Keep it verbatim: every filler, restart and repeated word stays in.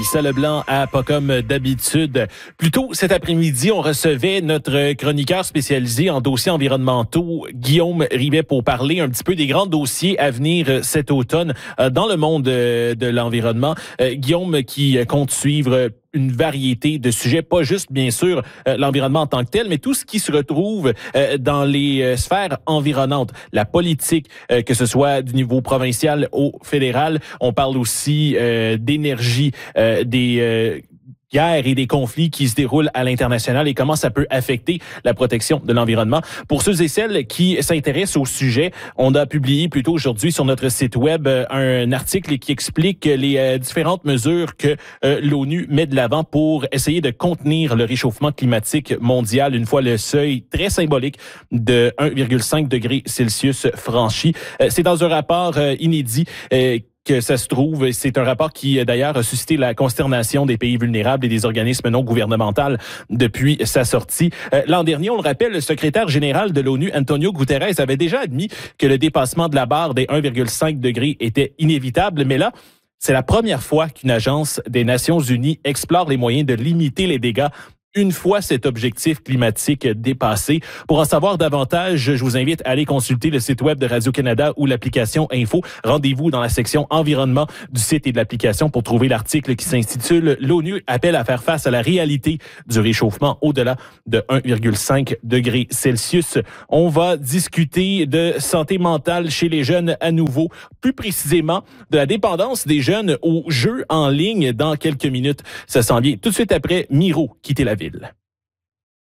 Mélissa Leblanc à Pas comme d'habitude. Plus tôt cet après-midi, on recevait notre chroniqueur spécialisé en dossiers environnementaux, Guillaume Rivet, pour parler un petit peu des grands dossiers à venir cet automne dans le monde de l'environnement. Guillaume qui compte suivre une variété de sujets, pas juste, bien sûr, euh, l'environnement en tant que tel, mais tout ce qui se retrouve euh, dans les euh, sphères environnantes. La politique, euh, que ce soit du niveau provincial au fédéral. On parle aussi euh, d'énergie, euh, des... Euh, guerres et des conflits qui se déroulent à l'international et comment ça peut affecter la protection de l'environnement. Pour ceux et celles qui s'intéressent au sujet, on a publié plus tôt aujourd'hui sur notre site web un article qui explique les différentes mesures que euh, l'ONU met de l'avant pour essayer de contenir le réchauffement climatique mondial une fois le seuil très symbolique de un virgule cinq degré Celsius franchi. Euh, c'est dans un rapport euh, inédit euh, que ça se trouve. C'est un rapport qui, d'ailleurs, a suscité la consternation des pays vulnérables et des organismes non gouvernementaux depuis sa sortie. Euh, l'an dernier, on le rappelle, le secrétaire général de l'ONU, Antonio Guterres, avait déjà admis que le dépassement de la barre des un virgule cinq degrés était inévitable. Mais là, c'est la première fois qu'une agence des Nations unies explore les moyens de limiter les dégâts une fois cet objectif climatique dépassé. Pour en savoir davantage, je vous invite à aller consulter le site web de Radio-Canada ou l'application Info. Rendez-vous dans la section environnement du site et de l'application pour trouver l'article qui s'intitule « L'ONU appelle à faire face à la réalité du réchauffement au-delà de un virgule cinq degré Celsius ». On va discuter de santé mentale chez les jeunes à nouveau, plus précisément de la dépendance des jeunes aux jeux en ligne dans quelques minutes. Ça s'en vient tout de suite après Miro quitter la ville.